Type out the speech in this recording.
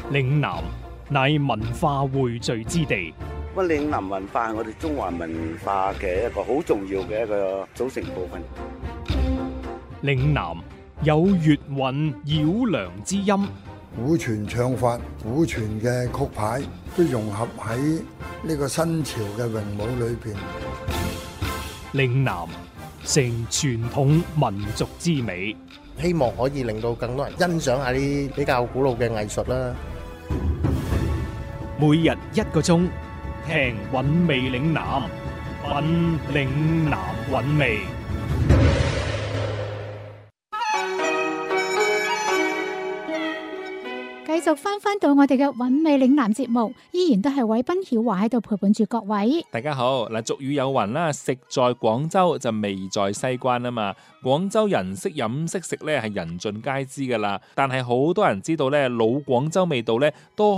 嶺南乃文化匯聚之地， 咁嶺南文化係我哋中華文化嘅一個好重要嘅一個組成部分。 嶺南有粵韻繞梁之音， 古傳唱法、古傳嘅曲牌都融合喺呢個新潮嘅詠舞裏邊。 嶺南成傳統民族之美， 希望可以令到更多人欣賞下啲比較古老嘅藝術啦。 每日1個鐘，聽韻味嶺南，品嶺南韻味。 繼續翻到我哋嘅韻味嶺南節目，依然都係偉斌曉華喺度陪伴住各位。 大家好，嗱，俗語有云啦，食在廣州就味在西關啊嘛。廣州人識飲識食咧係人盡皆知噶啦，但係好多人知道咧，老廣州味道咧都